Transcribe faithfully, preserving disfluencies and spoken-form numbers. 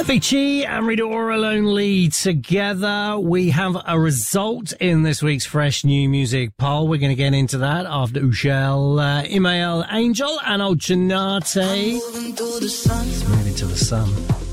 Avicii and Rita Ora Lonely together. We have a result in this week's Fresh New Music poll. We're going to get into that after Ushel, uh, Imael Angel and Old Chinate. Moving to the sun.